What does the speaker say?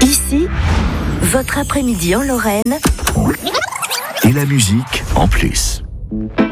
Ici, votre après-midi en Lorraine. Et la musique en plus.